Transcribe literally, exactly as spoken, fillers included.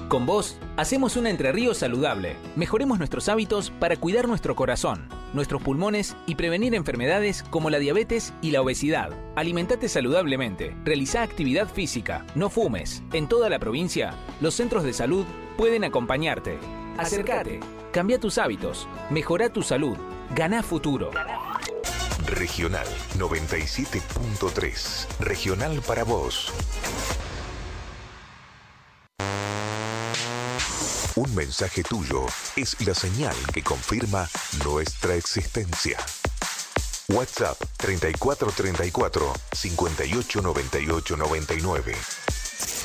Con vos, hacemos una Entre Ríos saludable. Mejoremos nuestros hábitos para cuidar nuestro corazón, nuestros pulmones y prevenir enfermedades como la diabetes y la obesidad. Alimentate saludablemente, realiza actividad física, no fumes. En toda la provincia, los centros de salud pueden acompañarte. Acércate, cambia tus hábitos, mejora tu salud, gana futuro. Regional noventa y siete punto tres. Regional para vos. Un mensaje tuyo es la señal que confirma nuestra existencia. WhatsApp treinta y cuatro treinta y cuatro, cincuenta y ocho noventa y ocho noventa y nueve.